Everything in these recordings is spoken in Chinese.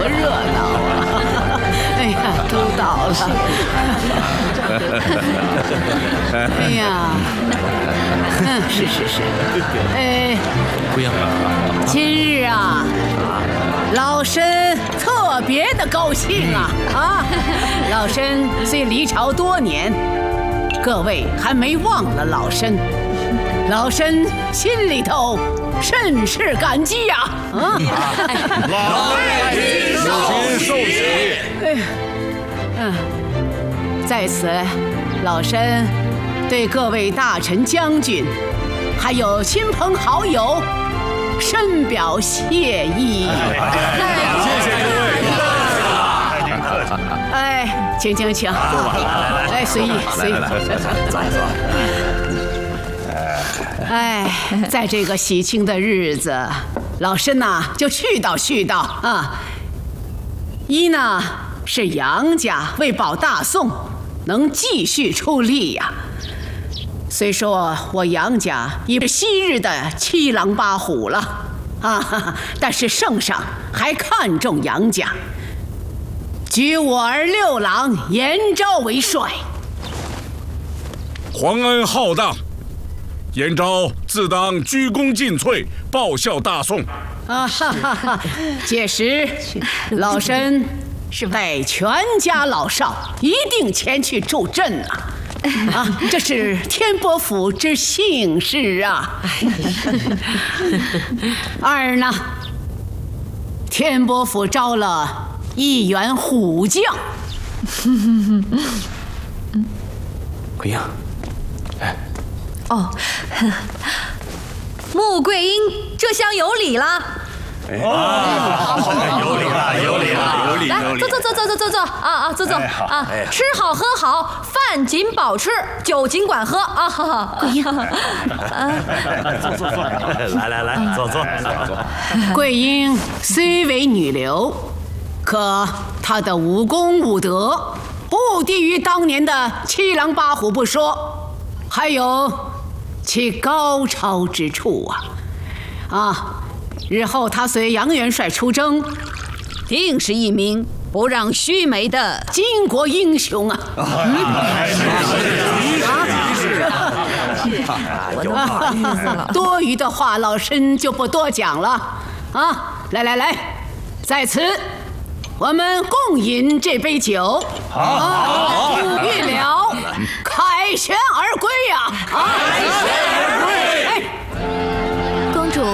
热闹啊！哎呀，都倒了！哎呀，是， 不要。 今日啊，老身特别的高兴啊！老身虽离朝多年，各位还没忘了老身，老身心里头甚是感激呀！ 老太君受喜。 在此，老身对各位大臣将军，还有亲朋好友，深表谢意。 谢谢各位。 哎，请。哎，随意。 坐。 哎，在这个喜庆的日子，老身呐就絮叨啊。一呢是杨家为保大宋，能继续出力呀。虽说我杨家已是昔日的七狼八虎了但是圣上还看重杨家，举我儿六郎严昭为帅。 皇恩浩荡，严昭自当鞠躬尽瘁，报效大宋。 届时，老身带全家老少一定前去助阵这是天波府之幸事啊！二呢，天波府招了一员虎将。 桂英， 穆桂英这厢有礼了。 有理了。 来，坐坐吃好喝好，饭尽饱吃，酒尽管喝啊！桂英， 坐，来，坐。 桂英虽为女流，可她的武功武德不低于当年的七狼八虎不说，还有其高超之处日后他随杨元帅出征，定是一名不让须眉的巾帼英雄啊！多余的话，老身就不多讲了来，在此我们共饮这杯酒，预了凯旋而归呀！凯旋而归！ 公主。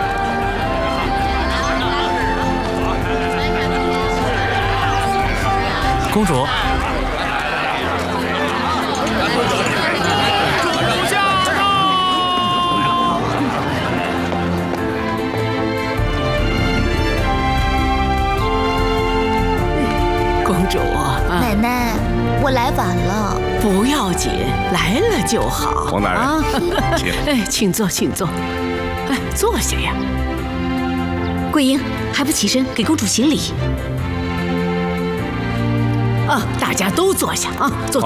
公主， 公主， 奶奶，我来晚了。 不要紧，来了就好。 王大人， 请坐。坐下呀。 桂英还不起身给公主行礼？ 大家都坐下坐。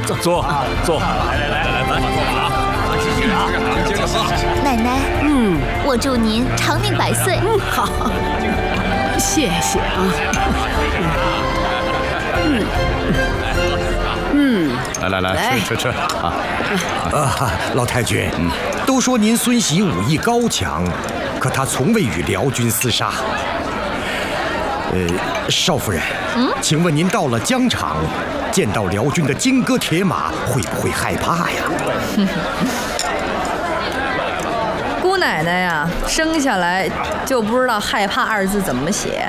来，谢谢接着喝。 奶奶，我祝您长命百岁。 好，谢谢来，吃老太君，都说您孙媳武艺高强，可她从未与辽军厮杀。少夫人，请问您到了疆场，见到辽军的金戈铁马，会不会害怕呀？ 姑奶奶呀，生下来就不知道害怕二字怎么写。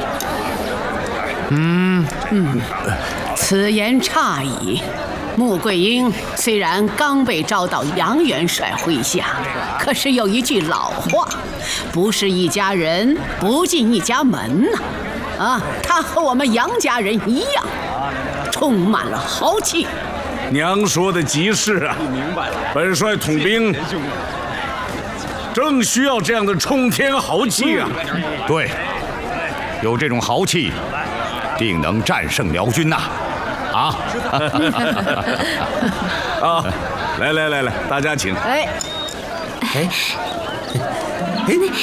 此言差矣。穆桂英虽然刚被招到杨元帅麾下，可是有一句老话，不是一家人不进一家门她和我们杨家人一样，充满了豪气。 娘说的极是啊，本帅统兵正需要这样的冲天豪气啊！ 对，有这种豪气，定能战胜辽军呐！ 来，大家请。